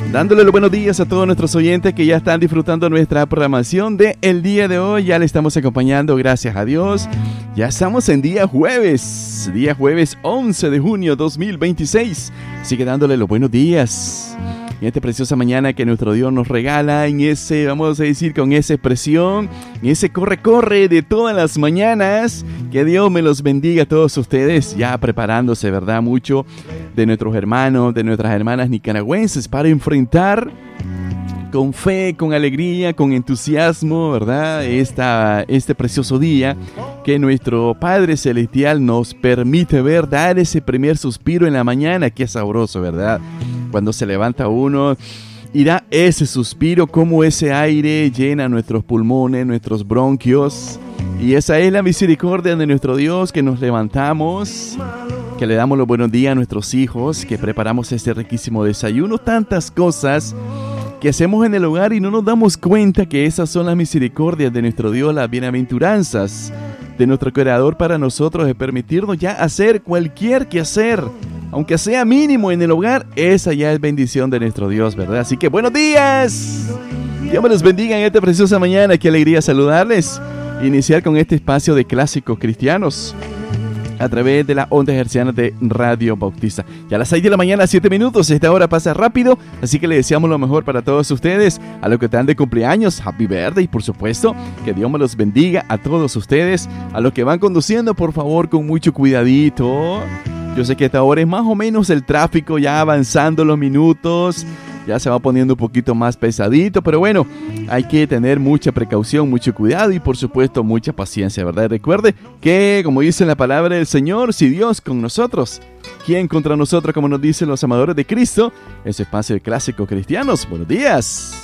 Dándole los buenos días a todos nuestros oyentes que ya están disfrutando nuestra programación de el día de hoy. Ya le estamos acompañando, gracias a Dios. Ya estamos en día jueves 11 de junio 2026. Sigue dándole los buenos días en esta preciosa mañana que nuestro Dios nos regala, en ese, vamos a decir, con esa expresión, en ese corre de todas las mañanas. Que Dios me los bendiga a todos ustedes, ya preparándose, ¿verdad? Mucho de nuestros hermanos, de nuestras hermanas nicaragüenses para enfrentar con fe, con alegría, con entusiasmo, ¿verdad? Este precioso día que nuestro Padre Celestial nos permite ver, dar ese primer suspiro en la mañana. Qué sabroso, ¿verdad? Cuando se levanta uno y da ese suspiro, como ese aire llena nuestros pulmones, nuestros bronquios. Y esa es la misericordia de nuestro Dios, que nos levantamos, que le damos los buenos días a nuestros hijos, que preparamos este riquísimo desayuno, tantas cosas que hacemos en el hogar y no nos damos cuenta que esas son las misericordias de nuestro Dios, las bienaventuranzas de nuestro Creador para nosotros, de permitirnos ya hacer cualquier quehacer, aunque sea mínimo en el hogar. Esa ya es bendición de nuestro Dios, ¿verdad? Así que buenos días, Dios me los bendiga en esta preciosa mañana. Qué alegría saludarles, iniciar con este espacio de clásicos cristianos a través de la onda herciana de Radio Bautista. Ya a las 6 de la mañana, 7 minutos. Esta hora pasa rápido, así que le deseamos lo mejor para todos ustedes. A los que están de cumpleaños, Happy Birthday, por supuesto. Que Dios me los bendiga a todos ustedes. A los que van conduciendo, por favor, con mucho cuidadito. Yo sé que esta hora es más o menos el tráfico, ya avanzando los minutos. Ya se va poniendo un poquito más pesadito, pero bueno, hay que tener mucha precaución, mucho cuidado y por supuesto mucha paciencia, ¿verdad? Y recuerde que, como dice la palabra del Señor, si Dios con nosotros, ¿quién contra nosotros? Como nos dicen los amadores de Cristo. Ese espacio de clásicos cristianos. Buenos días.